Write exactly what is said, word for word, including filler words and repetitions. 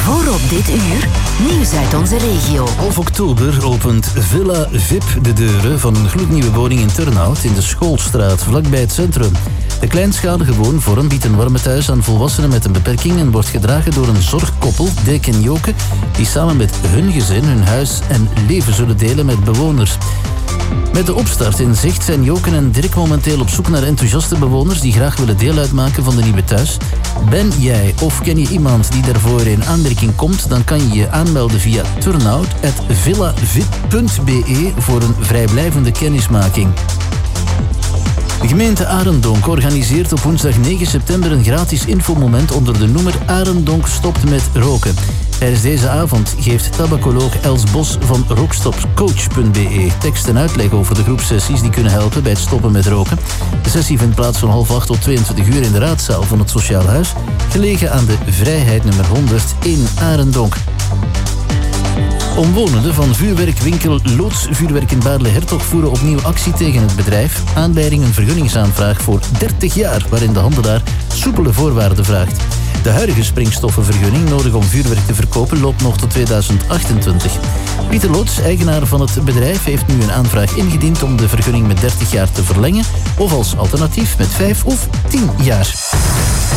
Voorop dit uur, nieuws uit onze regio. Half oktober opent Villa V I P de deuren van een gloednieuwe woning in Turnhout in de Schoolstraat, vlakbij het centrum. De kleinschalige woonvorm biedt een warme thuis aan volwassenen met een beperking en wordt gedragen door een zorgkoppel, Dirk en Joke, die samen met hun gezin hun huis en leven zullen delen met bewoners. Met de opstart in zicht zijn Joken en Dirk momenteel op zoek naar enthousiaste bewoners die graag willen deel uitmaken van de nieuwe thuis. Ben jij of ken je iemand die daarvoor in aanmerking komt, dan kan je je aanmelden via turnhout punt villavip punt be voor een vrijblijvende kennismaking. De gemeente Arendonk organiseert op woensdag negen september een gratis infomoment onder de noemer Arendonk stopt met roken. Tijdens deze avond geeft tabacoloog Els Bos van rookstopcoach punt be tekst en uitleg over de groepsessies die kunnen helpen bij het stoppen met roken. De sessie vindt plaats van half acht tot tweeëntwintig uur in de raadzaal van het Sociaal Huis, gelegen aan de Vrijheid nummer honderd in Arendonk. Omwonenden van vuurwerkwinkel Loods Vuurwerk in Baarle-Hertog voeren opnieuw actie tegen het bedrijf. Aanleiding een vergunningsaanvraag voor dertig jaar, waarin de handelaar soepele voorwaarden vraagt. De huidige springstoffenvergunning, nodig om vuurwerk te verkopen, loopt nog tot tweeduizend achtentwintig. Pieter Loods, eigenaar van het bedrijf, heeft nu een aanvraag ingediend om de vergunning met dertig jaar te verlengen, of als alternatief met vijf of tien jaar.